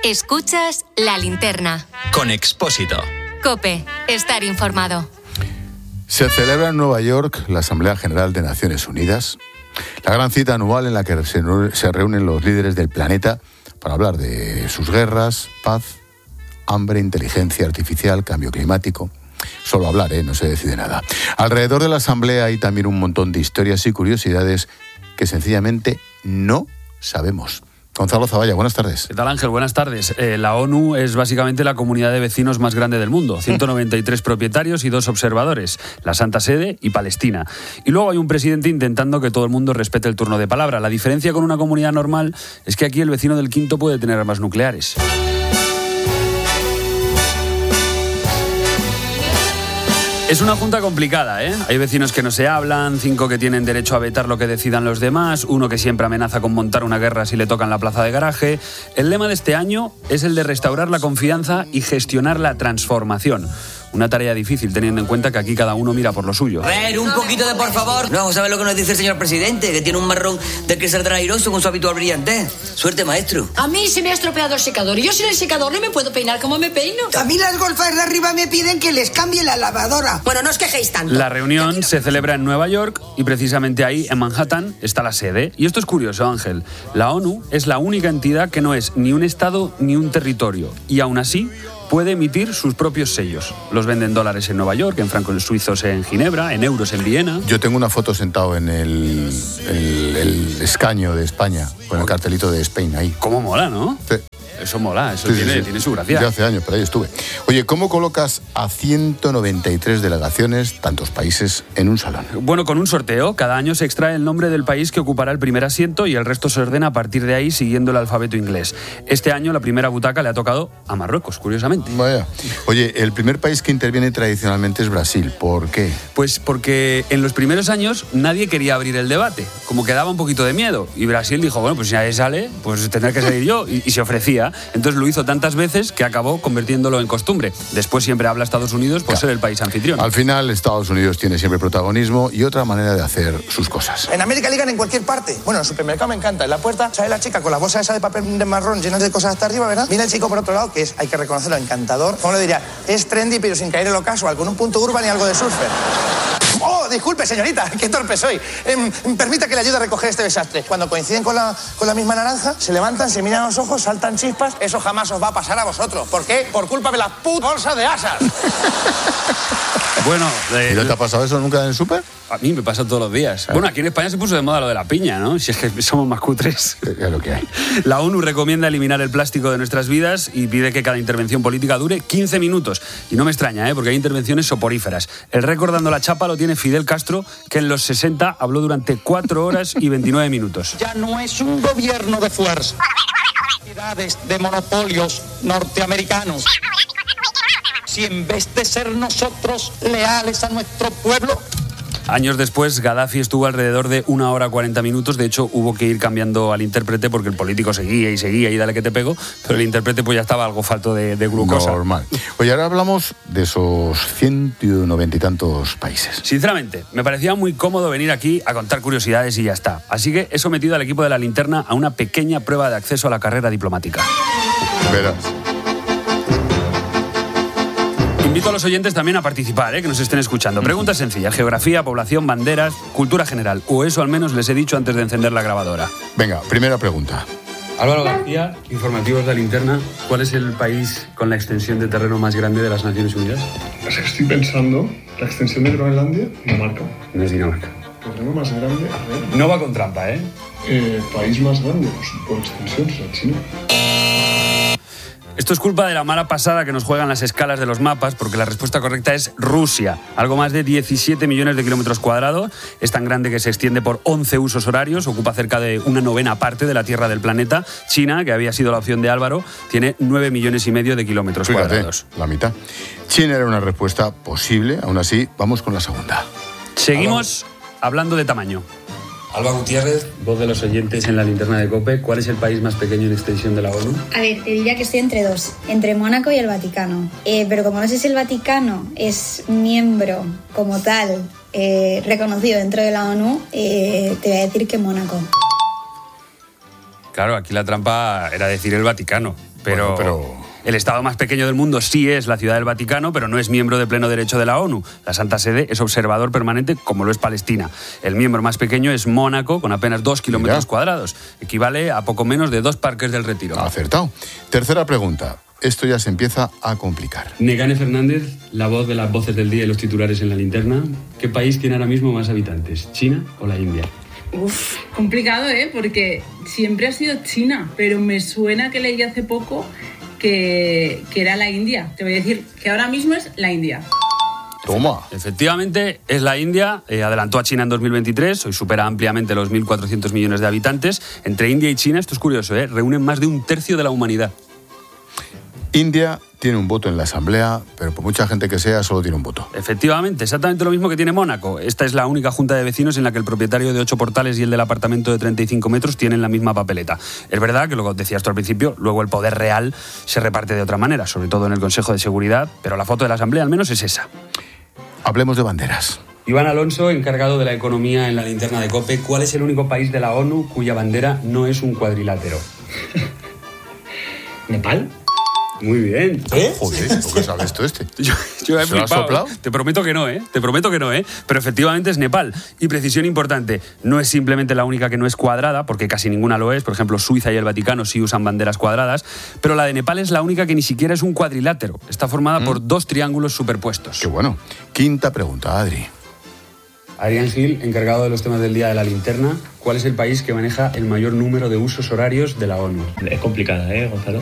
Escuchas La Linterna. Con Expósito. COPE. Estar informado. Se celebra en Nueva York la Asamblea General de Naciones Unidas, la gran cita anual en la que se reúnen los líderes del planeta para hablar de sus guerras, paz, hambre, inteligencia artificial, cambio climático. Solo hablar, no se decide nada. Alrededor de la Asamblea hay también un montón de historias y curiosidades que sencillamente no sabemos. Gonzalo Zavalla, buenas tardes. ¿Qué tal, Ángel? Buenas tardes. La ONU es básicamente la comunidad de vecinos más grande del mundo. 193 propietarios y 2 observadores. La Santa Sede y Palestina. Y luego hay un presidente intentando que todo el mundo respete el turno de palabra. La diferencia con una comunidad normal es que aquí el vecino del quinto puede tener armas nucleares. Es una junta complicada, Hay vecinos que no se hablan, 5 que tienen derecho a vetar lo que decidan los demás, 1 que siempre amenaza con montar una guerra si le tocan la plaza de garaje. El lema de este año es el de restaurar la confianza y gestionar la transformación. Una tarea difícil, teniendo en cuenta que aquí cada uno mira por lo suyo. A ver, un poquito de por favor. No, ¿sabes lo que nos dice el señor presidente? Que tiene un marrón del que saldrá airoso con su habitual brillantez. Suerte, maestro. A mí se me ha estropeado el secador y yo sin el secador no me puedo peinar como me peino. A mí las golfas de arriba me piden que les cambie la lavadora. Bueno, no os quejéis tanto. La reunión se celebra en Nueva York y precisamente ahí, en Manhattan, está la sede. Y esto es curioso, Ángel. La ONU es la única entidad que no es ni un estado ni un territorio. Y aún así puede emitir sus propios sellos. Los venden dólares en Nueva York, en francos suizos en Ginebra, en euros en Viena. Yo tengo una foto sentado en el escaño de España, con el cartelito de Spain ahí. ¿Cómo mola, no? Sí. Eso mola, eso Sí. tiene su gracia. Ya hace años, pero ahí estuve. Oye, ¿cómo colocas a 193 delegaciones, tantos países, en un salón? Bueno, con un sorteo. Cada año se extrae el nombre del país que ocupará el primer asiento y el resto se ordena a partir de ahí siguiendo el alfabeto inglés. Este año la primera butaca le ha tocado a Marruecos, curiosamente. Vaya. Oye, el primer país que interviene tradicionalmente es Brasil. ¿Por qué? Pues porque en los primeros años nadie quería abrir el debate, como que daba un poquito de miedo. Y Brasil dijo, bueno, pues si nadie sale, pues tendré que salir yo. Y se ofrecía. Entonces lo hizo tantas veces que acabó convirtiéndolo en costumbre. Después siempre habla Estados Unidos por ser el país anfitrión. Al final, Estados Unidos tiene siempre protagonismo y otra manera de hacer sus cosas. En América ligan en cualquier parte. Bueno, en el supermercado me encanta. En la puerta sale la chica con la bolsa esa de papel de marrón llenas de cosas hasta arriba, ¿verdad? Mira el chico por otro lado, que es, hay que reconocerlo, encantador. ¿Cómo lo diría? Es trendy, pero sin caer en lo casual, con un punto urban y algo de surfer. ¡Oh, disculpe, señorita! ¡Qué torpe soy! Permita que le ayude a recoger este desastre. Cuando coinciden con la misma naranja, se levantan, se miran a los ojos, saltan chispas. Eso jamás os va a pasar a vosotros. ¿Por qué? Por culpa de la puta bolsa de asas. Bueno, ¿Y no te ha pasado eso nunca en el súper? A mí me pasa todos los días. Bueno, aquí en España se puso de moda lo de la piña, ¿no? Si es que somos más cutres. Es lo que hay. La ONU recomienda eliminar el plástico de nuestras vidas y pide que cada intervención política dure 15 minutos. Y no me extraña, porque hay intervenciones soporíferas. El récord dando la chapa lo tiene Fidel Castro, que en los 60 habló durante 4 horas y 29 minutos. Ya no es un gobierno de fuerza, de monopolios norteamericanos. Si en vez de ser nosotros leales a nuestro pueblo... Años después, Gaddafi estuvo alrededor de 1 hora 40 minutos. De hecho, hubo que ir cambiando al intérprete porque el político seguía y dale que te pego. Pero el intérprete pues ya estaba algo falto de glucosa. Normal. Oye, ahora hablamos de esos 190 y tantos países. Sinceramente, me parecía muy cómodo venir aquí a contar curiosidades y ya está. Así que he sometido al equipo de La Linterna a una pequeña prueba de acceso a la carrera diplomática. Verás. Invito a los oyentes también a participar, que nos estén escuchando. Pregunta sencilla: geografía, población, banderas, cultura general. O eso al menos les he dicho antes de encender la grabadora. Venga, primera pregunta. Álvaro García, informativos de La Linterna. ¿Cuál es el país con la extensión de terreno más grande de las Naciones Unidas? Pues estoy pensando, la extensión de Groenlandia, Dinamarca. No es Dinamarca. Terreno más grande, a ver. No va con trampa, País más grande, pues por extensión, será China. Esto es culpa de la mala pasada que nos juegan las escalas de los mapas, porque la respuesta correcta es Rusia. Algo más de 17 millones de kilómetros cuadrados. Es tan grande que se extiende por 11 usos horarios, ocupa cerca de 1/9 parte de la tierra del planeta. China, que había sido la opción de Álvaro, tiene 9,5 millones de kilómetros cuadrados. La mitad. China era una respuesta posible, aún así, vamos con la segunda. Seguimos hablando de tamaño. Alba Gutiérrez, voz de los oyentes en La Linterna de COPE. ¿Cuál es el país más pequeño en extensión de la ONU? A ver, te diría que estoy entre 2, entre Mónaco y el Vaticano. Pero como no sé si el Vaticano es miembro como tal reconocido dentro de la ONU, te voy a decir que Mónaco. Claro, aquí la trampa era decir el Vaticano. pero el estado más pequeño del mundo sí es la Ciudad del Vaticano, pero no es miembro de pleno derecho de la ONU. La Santa Sede es observador permanente, como lo es Palestina. El miembro más pequeño es Mónaco, con apenas 2 kilómetros cuadrados. Equivale a poco menos de 2 Parques del Retiro. Acertado. Tercera pregunta. Esto ya se empieza a complicar. Negane Fernández, la voz de las voces del día y los titulares en la linterna. ¿Qué país tiene ahora mismo más habitantes, China o la India? Uf, complicado, porque siempre ha sido China, pero me suena que leí hace poco que era la India. Te voy a decir que ahora mismo es la India. Toma. Efectivamente, es la India. Adelantó a China en 2023. Hoy supera ampliamente los 1.400 millones de habitantes. Entre India y China, esto es curioso, reúnen más de 1/3 de la humanidad. India tiene un voto en la Asamblea, pero por mucha gente que sea, solo tiene un voto. Efectivamente, exactamente lo mismo que tiene Mónaco. Esta es la única junta de vecinos en la que el propietario de 8 portales y el del apartamento de 35 metros tienen la misma papeleta. Es verdad que, lo que decías tú al principio, luego el poder real se reparte de otra manera, sobre todo en el Consejo de Seguridad, pero la foto de la Asamblea al menos es esa. Hablemos de banderas. Iván Alonso, encargado de la economía en la linterna de COPE. ¿Cuál es el único país de la ONU cuya bandera no es un cuadrilátero? ¿Nepal? Muy bien. Joder, ¿por qué sabes tú este? Yo he ¿Se lo has flipado. soplado? Te prometo que no, Te prometo que no, Pero efectivamente es Nepal. Y precisión importante, no es simplemente la única que no es cuadrada, porque casi ninguna lo es. Por ejemplo, Suiza y el Vaticano sí usan banderas cuadradas, pero la de Nepal es la única que ni siquiera es un cuadrilátero. Está formada por 2 triángulos superpuestos. Qué bueno. Quinta pregunta, Adri. Adrián Gil, encargado de los temas del día de la linterna. ¿Cuál es el país que maneja el mayor número de usos horarios de la ONU? Es complicada, Gonzalo.